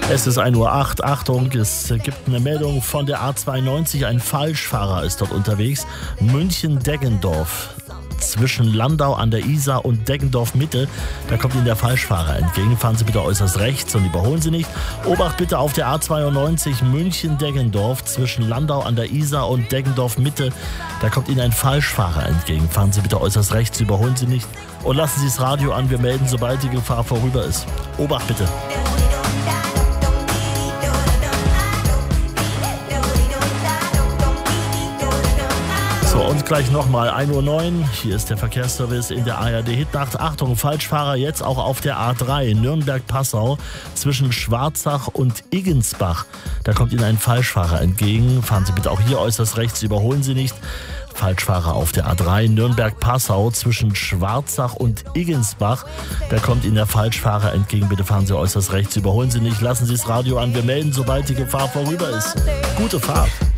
Es ist 1:08 Uhr. Achtung, es gibt eine Meldung von der A92. Ein Falschfahrer ist dort unterwegs. München-Deggendorf. Zwischen Landau an der Isar und Deggendorf Mitte. Da kommt Ihnen der Falschfahrer entgegen. Fahren Sie bitte äußerst rechts und überholen Sie nicht. Obacht bitte auf der A92 München-Deggendorf zwischen Landau an der Isar und Deggendorf Mitte. Da kommt Ihnen ein Falschfahrer entgegen. Fahren Sie bitte äußerst rechts, überholen Sie nicht. Und lassen Sie das Radio an. Wir melden, sobald die Gefahr vorüber ist. Obacht bitte. So, und gleich nochmal 1:09 Uhr. Hier ist der Verkehrsservice in der ARD Hitnacht. Achtung, Falschfahrer jetzt auch auf der A3 Nürnberg-Passau zwischen Schwarzach und Iggensbach. Da kommt Ihnen ein Falschfahrer entgegen. Fahren Sie bitte auch hier äußerst rechts, überholen Sie nicht. Falschfahrer auf der A3 Nürnberg-Passau zwischen Schwarzach und Iggensbach. Da kommt Ihnen der Falschfahrer entgegen. Bitte fahren Sie äußerst rechts, überholen Sie nicht. Lassen Sie das Radio an. Wir melden, sobald die Gefahr vorüber ist. Gute Fahrt.